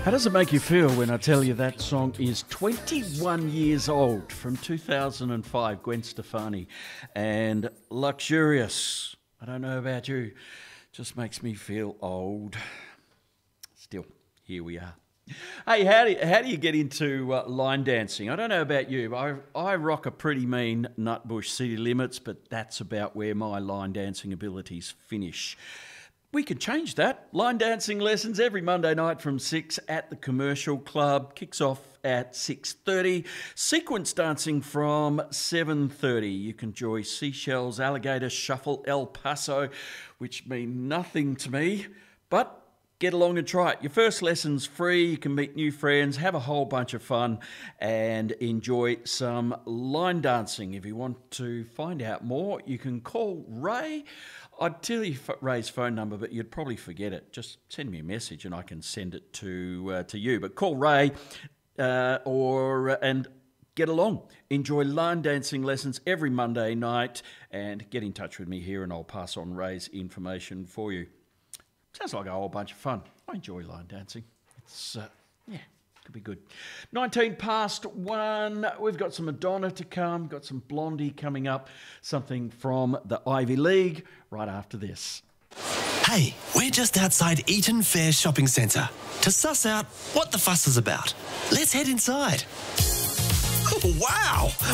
How does it make you feel when I tell you that song is 21 years old, from 2005, Gwen Stefani, and Luxurious? I don't know about you, just makes me feel old. Still, here we are. Hey, how do you get into line dancing? I don't know about you, but I rock a pretty mean Nutbush City Limits, but that's about where my line dancing abilities finish. We could change that. Line dancing lessons every Monday night from 6 at the Commercial Club. Kicks off at 6:30. Sequence dancing from 7:30. You can enjoy Seashells, Alligator, Shuffle, El Paso, which mean nothing to me, but get along and try it. Your first lesson's free. You can meet new friends, have a whole bunch of fun, and enjoy some line dancing. If you want to find out more, you can call Ray. I'd tell you Ray's phone number, but you'd probably forget it. Just send me a message and I can send it to you. But call Ray and get along. Enjoy line dancing lessons every Monday night and get in touch with me here and I'll pass on Ray's information for you. Sounds like a whole bunch of fun. I enjoy line dancing. It's, could be good. 19 past 1. We've got some Madonna to come. Got some Blondie coming up. Something from the Ivy League right after this. Hey, we're just outside Eaton Fair Shopping Centre to suss out what the fuss is about. Let's head inside. Oh, wow!